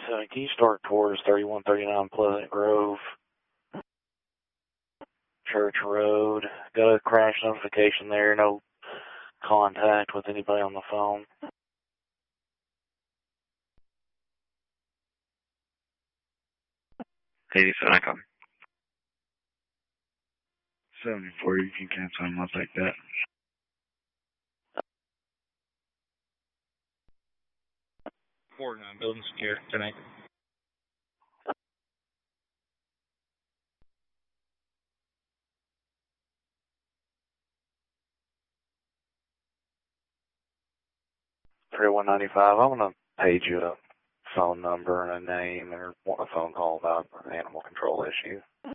87, can you start towards 3139 Pleasant Grove, Church Road? Got a crash notification there, no contact with anybody on the phone. 87, I come. 74, you can cancel him off like that. Building secure tonight. For 195, I'm going to page you a phone number and a name or a phone call about an animal control issue.